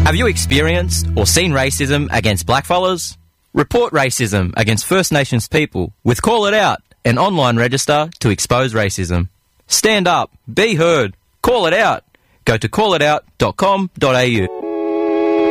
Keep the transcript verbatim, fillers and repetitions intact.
Have you experienced or seen racism against blackfellas? Report racism against First Nations people with Call It Out, an online register to expose racism. Stand up, be heard, call it out. Go to call it out dot com dot a u.